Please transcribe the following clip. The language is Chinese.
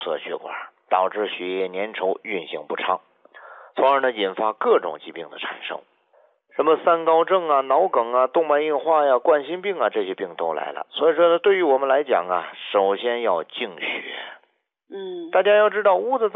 塞血管，导致血液粘稠运行不畅，从而呢引发各种疾病的产生，什么三高症啊、脑梗啊、动脉硬化呀、冠心病啊，这些病都来了。所以说呢，对于我们来讲啊，首先要净血。大家要知道屋子